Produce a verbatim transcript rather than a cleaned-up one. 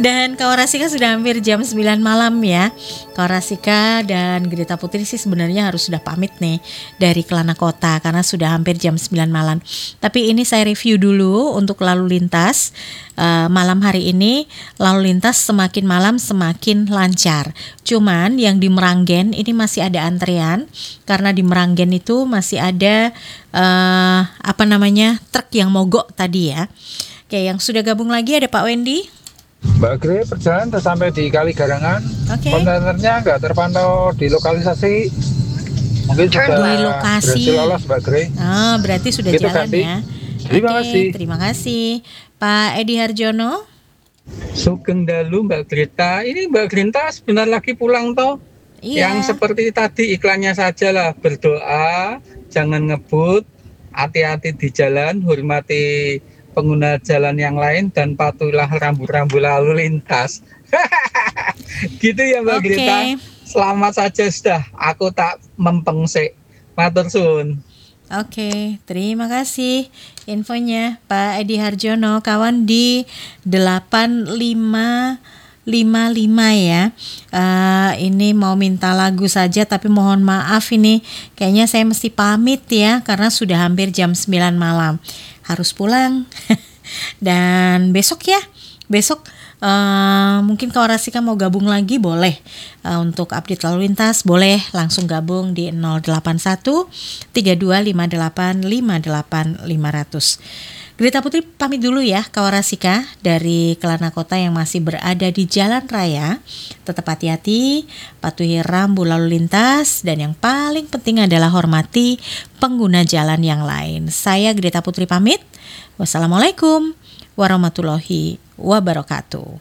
Dan Kak Rasika sudah hampir jam sembilan malam ya. Kak Rasika dan Greta Putri sih sebenarnya harus sudah pamit nih dari Kelana Kota karena sudah hampir jam sembilan malam. Tapi ini saya review dulu untuk lalu lintas. Uh, malam hari ini lalu lintas semakin malam semakin lancar. Cuman yang di Meranggen ini masih ada antrean karena di Meranggen itu masih ada uh, apa namanya truk yang mogok tadi ya. Oke, yang sudah gabung lagi ada Pak Wendy. Mbak Gre, perjalanan sudah sampai di Kali Garangan. Oke. Kontainernya nggak terpantau di lokalisasi. Mungkin sudah di lokasi. berhasil lolos, Mbak Gre. Oh, berarti sudah Gitu, jalan Kandi. ya. Terima Oke, kasih. terima kasih. Pak Edi Harjono. Sugeng dalu Mbak Greta. Ini Mbak Greta sebentar lagi pulang toh. Iya. Yang seperti tadi iklannya saja lah, berdoa, jangan ngebut, hati-hati di jalan, hormati pengguna jalan yang lain dan patuhilah rambu-rambu lalu lintas. Gitu ya Mbak Oke. Greta. Selamat saja sudah. Aku tak mempengsek. Matur suwun. Oke, terima kasih infonya Pak Edi Harjono, kawan di delapan lima lima lima ya. Uh, ini mau minta lagu saja tapi mohon maaf ini kayaknya saya mesti pamit ya karena sudah hampir jam sembilan malam. Harus pulang. Dan besok ya, besok Uh, mungkin Kak Rasika mau gabung lagi boleh uh, untuk update lalu lintas, boleh langsung gabung di nol delapan satu tiga dua lima delapan lima delapan lima nol nol. Greta Putri pamit dulu ya Kak Rasika dari Kelana Kota yang masih berada di jalan raya. Tetap hati-hati, patuhi rambu lalu lintas, dan yang paling penting adalah hormati pengguna jalan yang lain. Saya Greta Putri pamit. Wassalamualaikum warahmatullahi wabarakatuh.